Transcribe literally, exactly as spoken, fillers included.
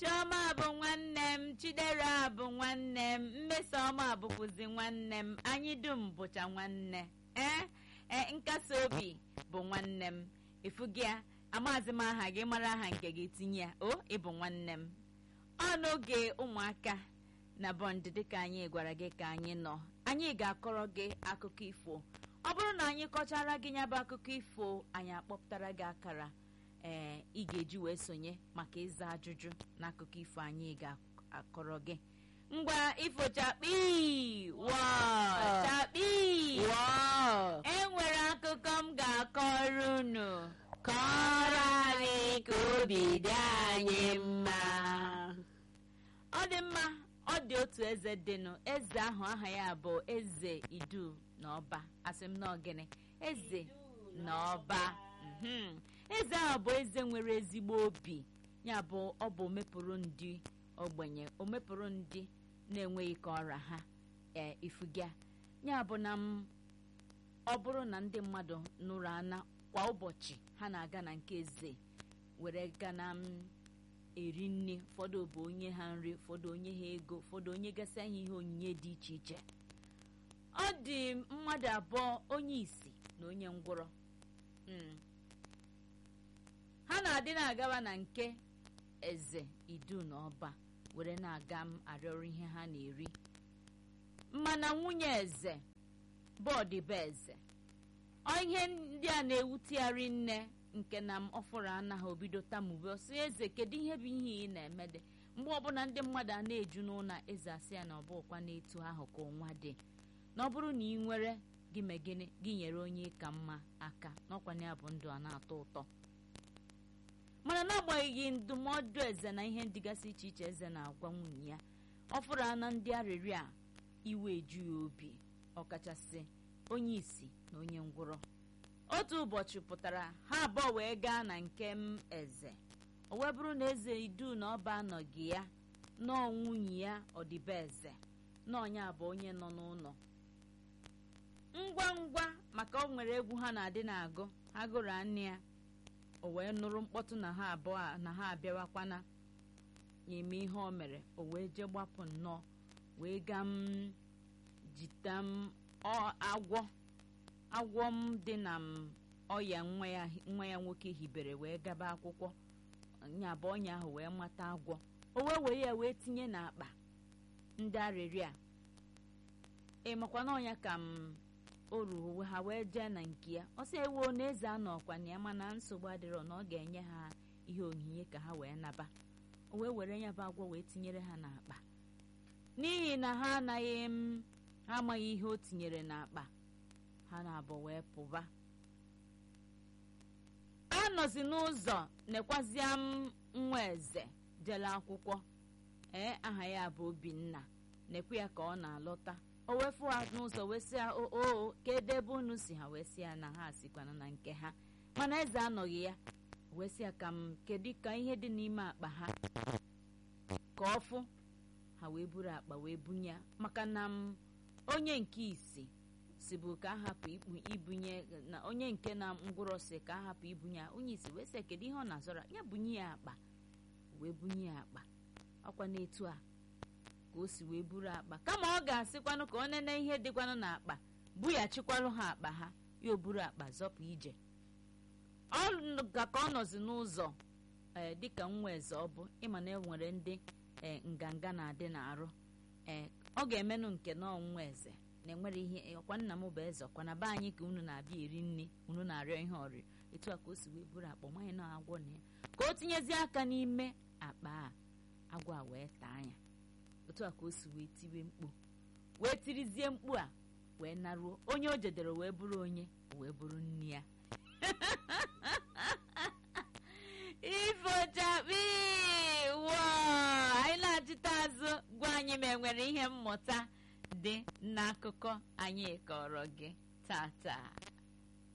Chioma bụ nwanne m, Chidera bụ nwanne m, Mmesoma bụkwụzi nwanne m, anyị dum bụcha nwanne. Eh? Eh, nkasi obi bụ nwanne m. Ifu gị ya, amazi m aha gị, mara aha nke gị tinye ya. O, ị bụ nwanne m. Ọ n'oge ụmụaka na Bond dịka anyị gwara gị ka anyị nọ. Anyị ga-akọrọ gị akụkọ ifo. Ọ bụrụ na anyị kọchara gị nyabụ akụkọ ifo, anyị akpọpụtara gị akara ee ị ga-eji wee sonye maka ịza ajụjụ n'akụkọ ifo anyị ga-akọrọ gị. Ngwa ifo chakpi wọ chakpi wọ enwere akụkọ m ga-akọrọ unu. Kọrọ anyị ka obi dị anyị mma. Ọ dị mma, ọ dị otu eze dịnụ. Eze ahụ aha ya bụ Eze Idu n'Ọba. Asị m na gịnị? Eze n'Ọba. Mhm. Eze ahụ bụ eze nwere ezigbo obi. Ya bụ ọ bụ omepụrụ ndị ogbenye, omepụrụ ndị na-enweghị ka ọra ha ee ifuga. Ya bụ na m ọ bụrụ na ndị mmadụ nụrụ ana kwa ụbọchị ha na-aga na nke eze were ga na m eri nri, ụfọdụ bụ onye ha nri, ụfọdụ onye ha ego, ụfọdụ onye gasị ha ihe onyinye dị iche iche. Ọ dị mmadụ abụọ, onye isi na onye ngwụrọ. Ha na-adị na-agawa na nke Eze Idu n'Ọba were na-aga m arịọrọ ihe ha na-eri. Mana nwunye eze bọdịbe eze ọ ihe ndị a na-ewutegharị nne nke na m ọfụrụ anaghị obido tamube ọsị eze kedu ihe bụ ihe ị na-emede. Mgbe ọbụla ndị mmadụ a na-eju n'ụlọ eze asị ya na ọ bụkwa n'etu ahụ ka ụnwa dị, na ọ bụrụ na ị nwere gị megịnị gị nyere onye ka mma aka, n'ọkwa ya bụ ndụ a na-atọ ụtọ. Mana n'agbanyeghị ndụmọdụ eze na ihe ndịgasị iche iche eze na-agwa nwunye ya, ọ fụrụ ana ndị arịrịọ a iwe eju ya obi, ọkachasị onye isi na onye ngwụrọ. Otu ụbọchị pụtara ha abụọ wee gaa na nke m eze. O wee bụrụ na Eze Idu n'Ọba anọghị ya, nọọ nwunye ya ọdịbe eze, n'ọnya bụ onye nọ n'ụlọ. Ngwa ngwa maka o nwere egwu ha na-adị na-agụ, ha gụrụ anị ya. O wee nụrụ mkpọtụ na ha abụọ na ha abịawakwana eme ihe o mere. O wee jee gbapụ nnọọ wee gaa m jita m agwọ agwọ m dị na m ọya nwa ya nwa ya nwoke hibere wee gaba akwụkwọ. Nya bụ ọnya ahụ wee mata agwọ. O wee were ya wee tinye n'akpa ndị arịrịọ a. Ị makwa na ọnya ka m o ruru ha wee jee na nke ya. Ọ sị ewo na eze anọkwa na ya, mana nsogbu adịrọ na ọ ga-enye ha ihe onyinye ka ha wee naba. O wee were ya bụ agwọ wee tinyere ha n'akpa. N'ihi na ha anaghị m ha amaghị ihe o tinyere n'akpa, ha na-abụ wee pụba. A nọzi n'ụzọ nekwazịa m nwa eze jele akwụkwọ. Ee aha ya bụ Obinna. Nekwe ya ka ọ na-alọta. O wefu ha n'ụzọ wee sị ya o kedu ebe unu si? Ha wee sị ya na ha sikwana na nke ha, mana eze anọghị ya. Wee sị ya ka m kedu ka ihe dị n'ime akpa ha ka ọ fụ. Ha wee buru akpa wee bunye, maka na m onye nke isi si bụ ka ahapụ ibunye, na onye nke na ngwụrọ si ka ahapụ ibunye. Onye isi wee sị kedu ihe ọ na-azọra ya, bunye ya akpa. Wee bunye ya akpa. Ọkwa n'etu a ka o si wee buru akpa. Kama ọ ga-asịkwanụ ka ọ nene ihe dịkwanụ n'akpa, bughachikwanụ ha akpa ha, ya o buru akpa zọpụ ije. Ọ ga ka ọ nọzi n'ụzọ ee dịka nwa eze ọ bụ, ịma na enwere ndị ee nganga na-adị n'arụ. Ee ọ ga-emenụ nke na ọnwa eze na enwere ihe ọkwa nna m bụ eze, ọkwa na be anyị ka unu na-abịa eri nri, unu na-arịọ ihe ọrịa. Etu a ka o si wee buru akpa nwanyị na agwọ na ya, ka o tinyezie aka n'ime akpa a, agwọ a wee taa anya. Otu a ka o si wee tiwe mkpu, wee tirizie mkpu a wee naruo onye o jedere wee bụrụ onye wee bụrụ nne ya. Ifo chakpi wọ anyị na-achịta azụ gwa anyị ma enwere ihe mmụta dị n'akụkọ anyị kọrọ gị tata.